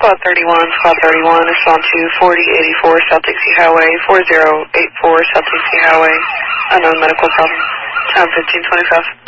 Squad 31, respond to 4084 South Dixie Highway, 4084 South Dixie Highway, unknown medical problem, time 1525.